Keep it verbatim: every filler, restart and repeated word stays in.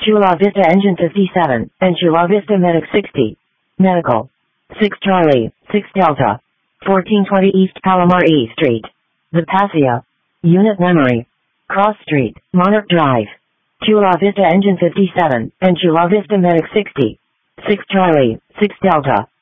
Chula Vista Engine fifty-seven, and Chula Vista Medic sixty. Medical. six Charlie, six Delta. fourteen twenty East Palomar E Street. The Paseo. Unit Memory. Cross Street, Monarch Drive. Chula Vista Engine fifty-seven, and Chula Vista Medic sixty. six Charlie, six Delta.